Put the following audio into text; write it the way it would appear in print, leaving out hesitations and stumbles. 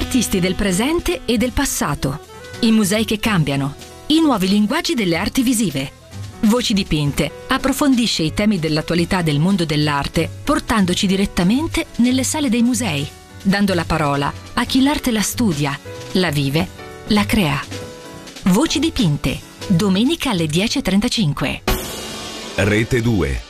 artisti del presente e del passato, i musei che cambiano, i nuovi linguaggi delle arti visive. Voci dipinte approfondisce i temi dell'attualità del mondo dell'arte, portandoci direttamente nelle sale dei musei, dando la parola a chi l'arte la studia, la vive, la crea. Voci dipinte, domenica alle 10:35. Rete 2.